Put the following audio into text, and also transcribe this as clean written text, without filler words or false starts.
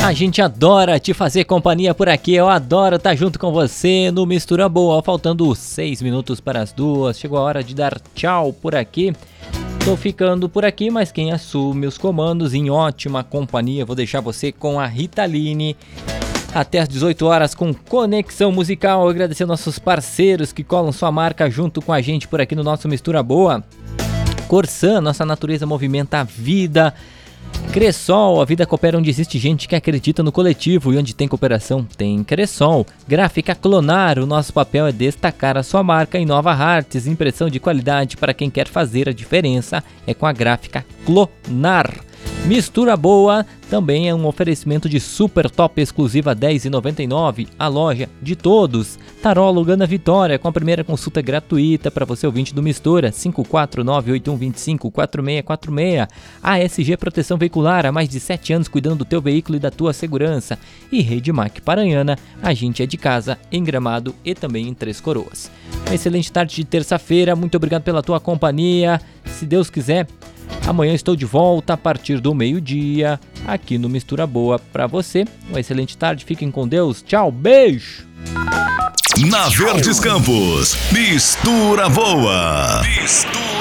A gente adora te fazer companhia por aqui, eu adoro estar junto com você no Mistura Boa. Faltando 6 minutos para as 2, chegou a hora de dar tchau por aqui. Tô ficando por aqui, mas quem assume os comandos em ótima companhia, vou deixar você com a Ritaline até às 18 horas com Conexão Musical. Agradecer nossos parceiros que colam sua marca junto com a gente por aqui no nosso Mistura Boa. Corsan, nossa natureza movimenta a vida. Cressol, a vida coopera onde existe gente que acredita no coletivo, e onde tem cooperação tem Cressol. Gráfica Clonar, o nosso papel é destacar a sua marca em Nova Artes. Impressão de qualidade para quem quer fazer a diferença é com a Gráfica Clonar. Mistura Boa também é um oferecimento de super top exclusiva R$10,99, a loja de todos. Tarol Lugana Vitória, com a primeira consulta gratuita para você ouvinte do Mistura, 54981254646. ASG Proteção Veicular, há mais de 7 anos cuidando do teu veículo e da tua segurança. E Redmac Paranhana, a gente é de casa em Gramado e também em Três Coroas. Uma excelente tarde de terça-feira, muito obrigado pela tua companhia. Se Deus quiser, amanhã estou de volta a partir do meio-dia aqui no Mistura Boa para você. Uma excelente tarde, fiquem com Deus. Tchau, beijo! Na Verdes Campos, Mistura Boa.